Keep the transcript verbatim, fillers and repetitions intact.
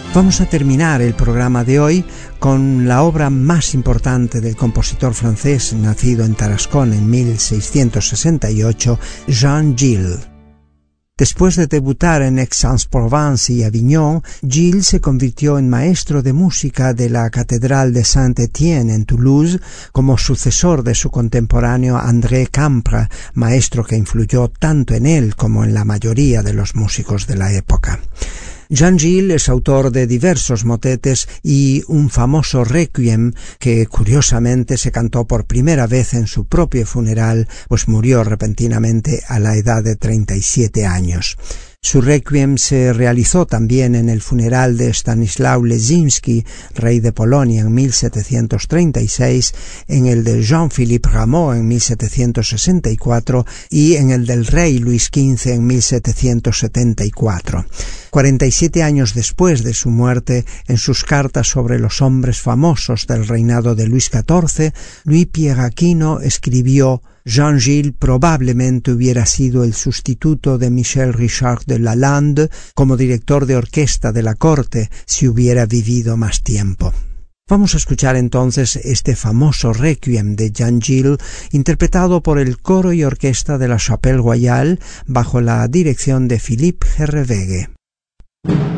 Vamos a terminar el programa de hoy con la obra más importante del compositor francés nacido en Tarascon en mil seiscientos sesenta y ocho, Jean Gilles. Después de debutar en Aix-en-Provence y Avignon, Gilles se convirtió en maestro de música de la Catedral de Saint-Étienne en Toulouse, como sucesor de su contemporáneo André Campra, maestro que influyó tanto en él como en la mayoría de los músicos de la época. Jean Gilles es autor de diversos motetes y un famoso requiem que curiosamente se cantó por primera vez en su propio funeral, pues murió repentinamente a la edad de treinta y siete años. Su requiem se realizó también en el funeral de Stanisław Leszczynski, rey de Polonia en mil setecientos treinta y seis, en el de Jean-Philippe Rameau en mil setecientos sesenta y cuatro y en el del rey Luis quince en mil setecientos setenta y cuatro. Cuarenta y siete años después de su muerte, en sus cartas sobre los hombres famosos del reinado de Luis catorce, Louis-Pierre Aquino escribió: Jean Gilles probablemente hubiera sido el sustituto de Michel Richard de Lalande como director de orquesta de la corte si hubiera vivido más tiempo. Vamos a escuchar entonces este famoso requiem de Jean Gilles, interpretado por el coro y orquesta de la Chapelle Royale bajo la dirección de Philippe Herreweghe.